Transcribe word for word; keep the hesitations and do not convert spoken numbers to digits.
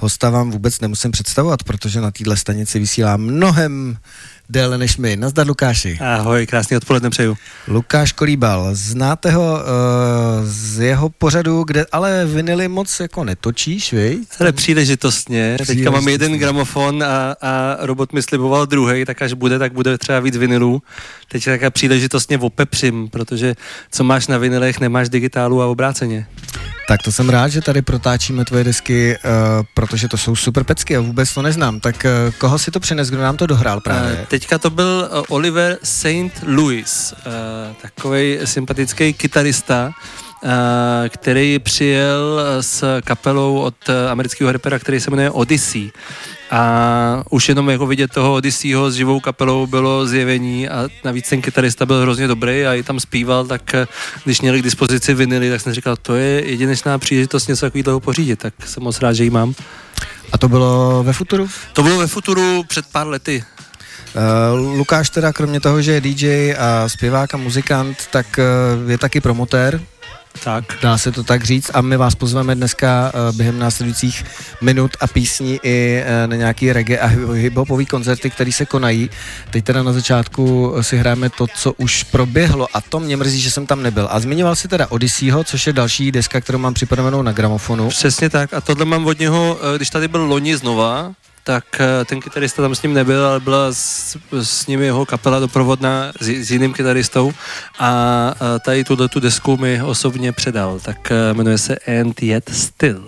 hosta vám vůbec nemusím představovat, protože na téhle stanici vysílá mnohem déle než my. Nazdar, Lukáši. Ahoj, krásný odpoledne přeju. Lukáš Kolíbal, znáte ho uh, z jeho pořadu, kde ale vinily moc jako netočíš, viď? Ale příležitostně. Teďka mám jeden gramofon a, a robot mi sliboval druhej, tak až bude, tak bude třeba víc vinylů. Teď taká příležitostně opepřím, protože co máš na vinylech, nemáš digitálu a obráceně. Tak to jsem rád, že tady protáčíme tvoje desky, uh, protože to jsou super pecky a vůbec to neznám. Tak uh, koho si to přines, kdo nám to dohrál právě? Uh, teďka to byl uh, Oliver Saint Louis, uh, takovej sympatický kytarista, uh, který přijel s kapelou od uh, amerického rapera, který se jmenuje Odyssey. A už jenom jako vidět toho Odysseyho s živou kapelou bylo zjevení a navíc ten kytarista byl hrozně dobrý a i tam zpíval, tak když měli k dispozici vinily, tak jsem říkal, to je jedinečná příležitost něco takového pořídit, tak jsem moc rád, že ji mám. A to bylo ve Futuru? To bylo ve Futuru před pár lety. Uh, Lukáš teda kromě toho, že je dý džej a zpěvák a muzikant, tak uh, je taky promotér. Tak. Dá se to tak říct a my vás pozveme dneska uh, během následujících minut a písní i uh, na nějaký reggae a hip-hopový koncerty, které se konají. Teď teda na začátku si hrajeme to, co už proběhlo a to mě mrzí, že jsem tam nebyl. A zmiňoval si teda Odysseyho, což je další deska, kterou mám připravenou na gramofonu. Přesně tak a tohle mám od něho, když tady byl loni znova, tak ten kytarista tam s ním nebyl, ale byla s, s ním jeho kapela doprovodná s, s jiným kytaristou a, a tady tuhle tu desku mi osobně předal, tak jmenuje se And Yet Still.